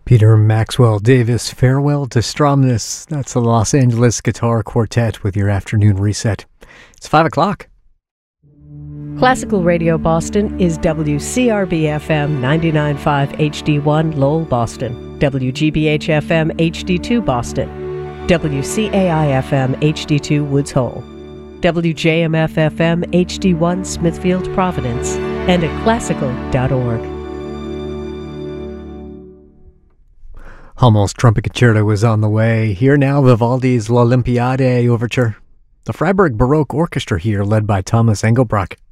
Peter Maxwell Davis, Farewell to Stromness. That's the Los Angeles Guitar Quartet with your afternoon reset. It's 5 o'clock. Classical Radio Boston is WCRB-FM 99.5 HD1 Lowell, Boston, WGBH-FM HD2 Boston, WCAI-FM HD2 Woods Hole, WJMF-FM HD1 Smithfield, Providence, and at classical.org. Hummel's Trumpet Concerto is on the way. Here now, Vivaldi's L'Olympiade Overture. The Freiburg Baroque Orchestra here, led by Thomas Engelbrock.